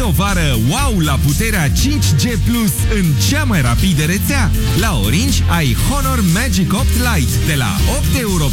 o vară wow la puterea 5G Plus în cea mai rapidă rețea. La Orange ai Honor Magic 8 Lite de la 8 euro